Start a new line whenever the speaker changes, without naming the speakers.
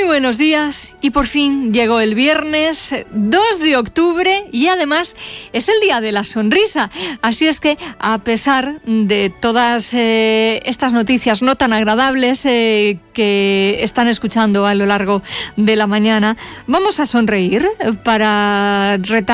buenos días, y por fin llegó el viernes 2 de octubre y además es el día de la sonrisa. Así es que, a pesar de todas estas noticias no tan agradables que están escuchando a lo largo de la mañana, vamos a sonreír para retar